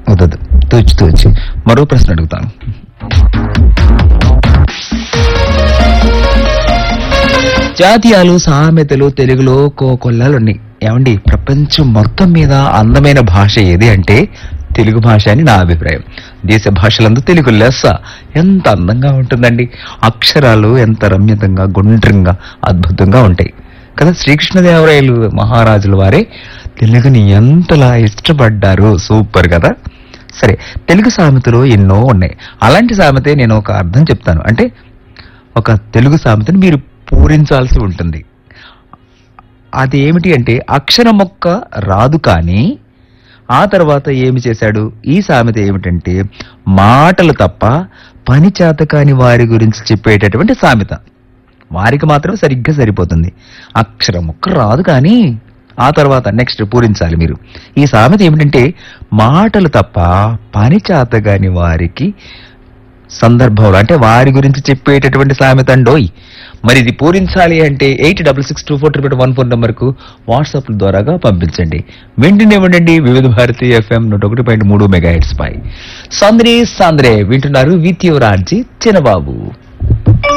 వద్దు, తూచి తూచి. మరో ప్రశ్న అడుగుతాను. జాతీయాలు సామెతలు తెలుగులో కోకొల్లలున్నాయి. ఏమండి, ప్రపంచం మొత్తం మీద అందమైన భాష ఏది అంటే తెలుగు భాష అని నా అభిప్రాయం. దేశ భాషలందు తెలుగు లెస్స. ఎంత అందంగా ఉంటుందండి. అక్షరాలు ఎంత రమ్యతంగా గుండ్రంగా అద్భుతంగా ఉంటాయి కదా. శ్రీకృష్ణదేవరాయలు మహారాజుల వారే తెలుగుని ఎంతలా ఇష్టపడ్డారు. సూపర్ కదా. సరే, తెలుగు సామెతలు ఎన్నో ఉన్నాయి. అలాంటి సామెతే నేను ఒక అర్థం చెప్తాను. అంటే ఒక తెలుగు సామెతను మీరు పూరించాల్సి ఉంటుంది. అది ఏమిటి అంటే, అక్షరం మొక్క రాదు కానీ ఆ తర్వాత ఏమి చేశాడు. ఈ సామెత ఏమిటంటే, మాటలు తప్ప పని చేత కాని వారి గురించి చెప్పేటటువంటి సామెత. వారికి మాత్రం సరిగ్గా సరిపోతుంది. అక్షరం మొక్క రాదు కానీ ఆ తర్వాత నెక్స్ట్ పూరించాలి మీరు. ఈ సామెత ఏమిటంటే, మాటలు తప్ప పని చేత కాని వారికి సందర్భంలో అంటే వారి గురించి చెప్పేటటువంటి సామెత అండోయ్. మరి ఇది పూరించాలి అంటే 86624141 నంబర్కు వాట్సాప్ ద్వారాగా పంపించండి. వెంటనే ఉండండి వివిధ భారతి FM 101.3 మెగాహెర్ట్జ్ పై. సంద్రే వింటున్నారు విత్ యువర్ ఆర్జీ చిన్నబాబు.